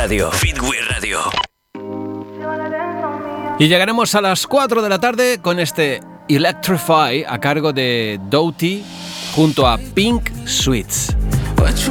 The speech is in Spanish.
Radio. Fitway Radio. Y llegaremos a las 4 de la tarde con este Electrify a cargo de Doughty junto a Pink Sweets.